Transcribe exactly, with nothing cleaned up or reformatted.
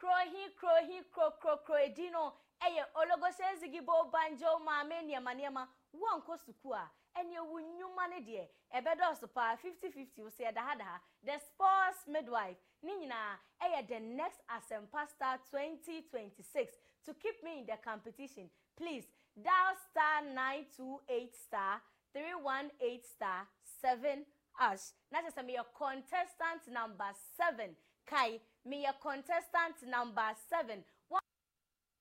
krohi krohi kro kro kro edino eye ologose zigibo banjo ma me niema niema wanko suku a ene wunyuma ne de ebedo so pa fifty fifty wo se da ha da ha the sports midwife ni nyina eye the next Asempa Star twenty twenty-six to keep me in the competition. Please dial star nine two eight star three one eight star seven hash. Na just me your contestant number seven. Kai, me your contestant number seven.